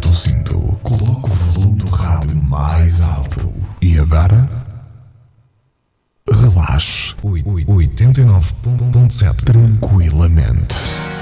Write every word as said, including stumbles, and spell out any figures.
Aperta o cinto, coloca o volume do rádio mais alto. E agora? Relaxe. oitenta e nove ponto sete. Tranquilamente.